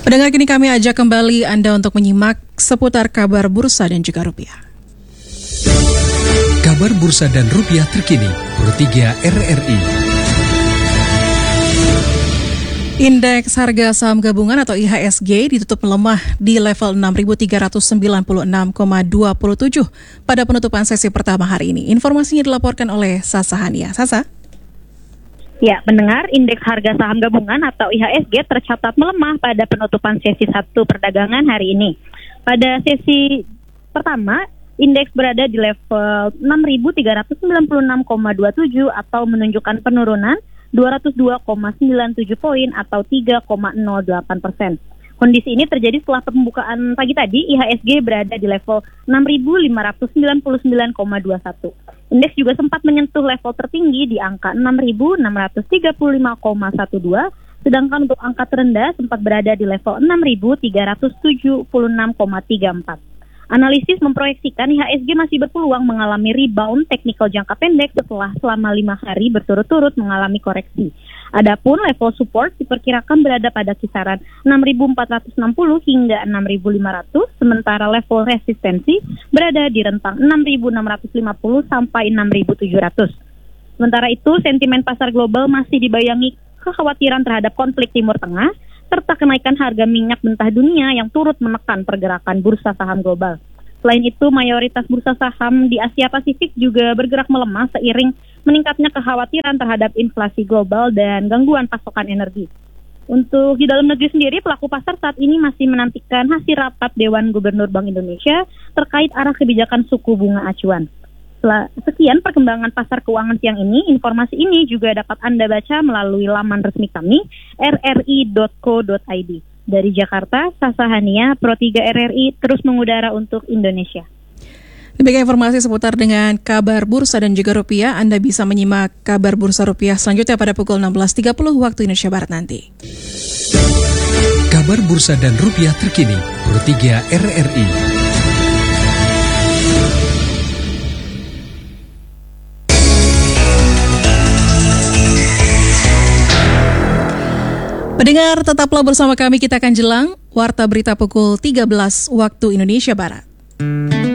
Pendengar, kini kami ajak kembali Anda untuk menyimak seputar kabar bursa dan juga rupiah. Kabar bursa dan rupiah terkini, Pro 3 RRI. Indeks harga saham gabungan atau IHSG ditutup melemah di level 6.396,27 pada penutupan sesi pertama hari ini. Informasinya dilaporkan oleh Sasa Hania. Sasa? Ya, pendengar, indeks harga saham gabungan atau IHSG tercatat melemah pada penutupan sesi 1 perdagangan hari ini. Pada sesi pertama, indeks berada di level 6.396,27 atau menunjukkan penurunan 202,97 poin atau 3,08%. Kondisi ini terjadi setelah pembukaan pagi tadi, IHSG berada di level 6.599,21. Indeks juga sempat menyentuh level tertinggi di angka 6.635,12, sedangkan untuk angka terendah sempat berada di level 6.376,34. Analisis memproyeksikan IHSG masih berpeluang mengalami rebound teknikal jangka pendek setelah selama 5 hari berturut-turut mengalami koreksi. Adapun level support diperkirakan berada pada kisaran 6.460 hingga 6.500, sementara level resistensi berada di rentang 6.650 sampai 6.700. Sementara itu, sentimen pasar global masih dibayangi kekhawatiran terhadap konflik Timur Tengah, serta kenaikan harga minyak mentah dunia yang turut menekan pergerakan bursa saham global. Selain itu, mayoritas bursa saham di Asia Pasifik juga bergerak melemah seiring meningkatnya kekhawatiran terhadap inflasi global dan gangguan pasokan energi. Untuk di dalam negeri sendiri, pelaku pasar saat ini masih menantikan hasil rapat Dewan Gubernur Bank Indonesia terkait arah kebijakan suku bunga acuan. Sekian perkembangan pasar keuangan siang ini. Informasi ini juga dapat Anda baca melalui laman resmi kami, rri.co.id. Dari Jakarta, Sasa Hania, Pro 3 RRI, terus mengudara untuk Indonesia. Demikian informasi seputar dengan kabar bursa dan juga rupiah. Anda bisa menyimak kabar bursa rupiah selanjutnya pada pukul 16.30 waktu Indonesia Barat nanti. Kabar bursa dan rupiah terkini, Pro 3 RRI. Pendengar, tetaplah bersama kami, kita akan jelang Warta Berita pukul 13 waktu Indonesia Barat.